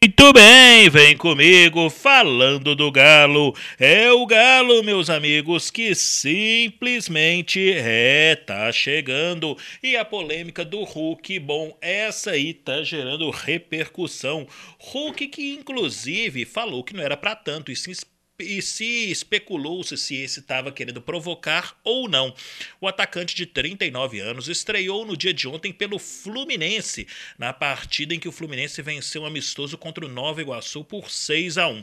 Muito bem, vem comigo falando do Galo. É o Galo, meus amigos, que simplesmente tá chegando. E a polêmica do Hulk, bom, essa aí tá gerando repercussão. Hulk que inclusive falou que não era pra tanto e se especulou-se se esse estava querendo provocar ou não. O atacante de 39 anos estreou no dia de ontem pelo Fluminense, na partida em que o Fluminense venceu um amistoso contra o Nova Iguaçu por 6-1.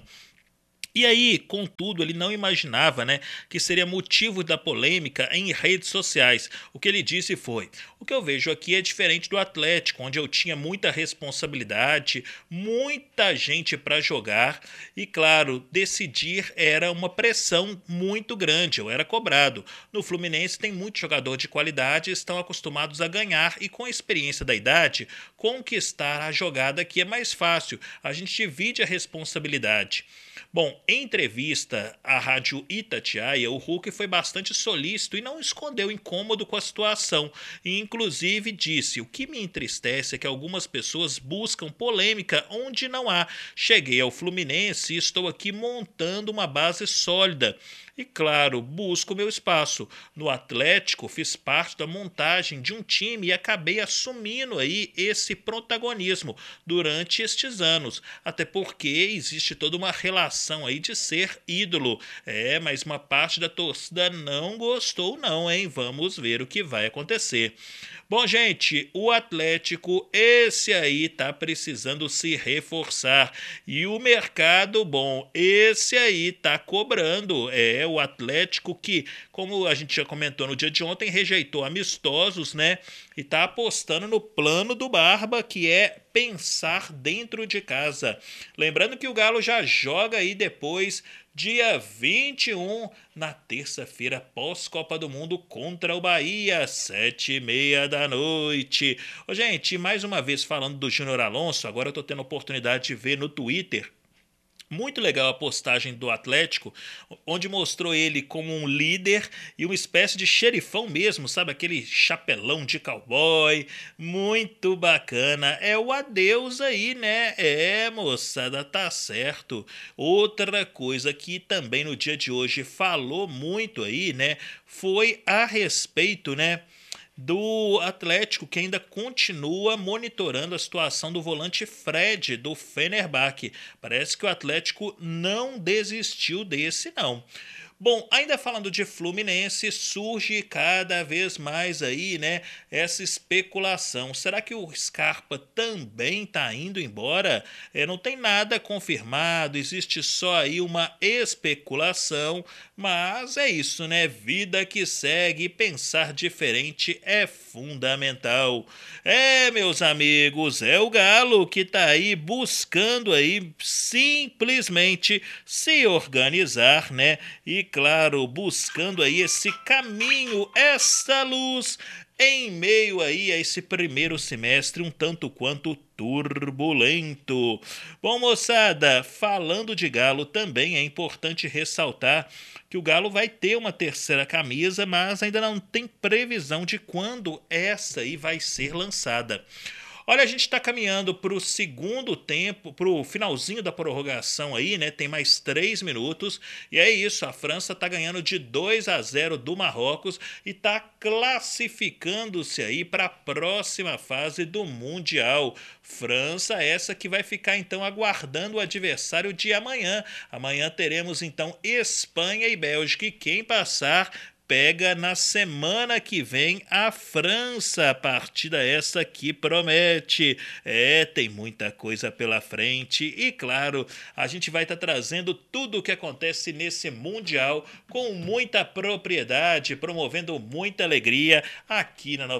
E aí, contudo, ele não imaginava, né, que seria motivo da polêmica em redes sociais. O que ele disse foi: o que eu vejo aqui é diferente do Atlético, onde eu tinha muita responsabilidade, muita gente para jogar e, claro, decidir era uma pressão muito grande, eu era cobrado. No Fluminense tem muito jogador de qualidade, estão acostumados a ganhar e, com a experiência da idade, conquistar a jogada aqui é mais fácil. A gente divide a responsabilidade. Bom, em entrevista à rádio Itatiaia, o Hulk foi bastante solícito e não escondeu incômodo com a situação. E inclusive disse: o que me entristece é que algumas pessoas buscam polêmica onde não há. Cheguei ao Fluminense e estou aqui montando uma base sólida. E claro, busco meu espaço. No Atlético, fiz parte da montagem de um time e acabei assumindo aí esse protagonismo durante estes anos. Até porque existe toda uma relação aí de ser ídolo. Mas uma parte da torcida não gostou não, hein? Vamos ver o que vai acontecer. Bom, gente, o Atlético, esse aí tá precisando se reforçar. E o mercado, bom, esse aí tá cobrando. O Atlético que, como a gente já comentou no dia de ontem, rejeitou amistosos, né? E tá apostando no plano do Barba, que é pensar dentro de casa. Lembrando que o Galo já joga aí depois, dia 21, na terça-feira, pós-Copa do Mundo, contra o Bahia, 7h30 da noite. Ô, gente, mais uma vez falando do Júnior Alonso, agora eu tô tendo a oportunidade de ver no Twitter. Muito legal a postagem do Atlético, onde mostrou ele como um líder e uma espécie de xerifão mesmo, sabe? Aquele chapelão de cowboy, muito bacana. É o adeus aí, né? Moçada, tá certo. Outra coisa que também no dia de hoje falou muito aí, né? Foi a respeito, né, do Atlético, que ainda continua monitorando a situação do volante Fred, do Fenerbahçe. Parece que o Atlético não desistiu desse, não. Bom, ainda falando de Fluminense, surge cada vez mais aí, né, essa especulação. Será que o Scarpa também está indo embora? Não tem nada confirmado, existe só aí uma especulação, mas é isso, né? Vida que segue, pensar diferente é fundamental. Meus amigos, é o Galo que está aí buscando aí simplesmente se organizar, né? E claro, buscando aí esse caminho, essa luz, em meio aí a esse primeiro semestre um tanto quanto turbulento. Bom, moçada, falando de Galo, também é importante ressaltar que o Galo vai ter uma terceira camisa, mas ainda não tem previsão de quando essa aí vai ser lançada. Olha, a gente está caminhando para o segundo tempo, para o finalzinho da prorrogação aí, né? Tem mais 3 minutos. E é isso, a França está ganhando de 2-0 do Marrocos e está classificando-se aí para a próxima fase do Mundial. França, essa que vai ficar então aguardando o adversário de amanhã. Amanhã teremos então Espanha e Bélgica. E quem passar pega na semana que vem a França, a partida essa que promete. Tem muita coisa pela frente e, claro, a gente vai estar trazendo tudo o que acontece nesse Mundial com muita propriedade, promovendo muita alegria aqui na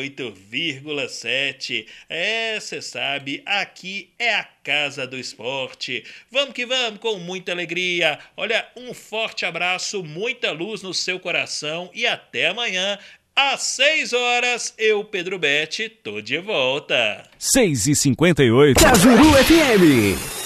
98,7. Você sabe, aqui é a Casa do Esporte. Vamos que vamos, com muita alegria. Olha, um forte abraço, muita luz no seu coração e até amanhã, às 6 horas. Eu, Pedro Betti, tô de volta. 6h58. Cajuru FM.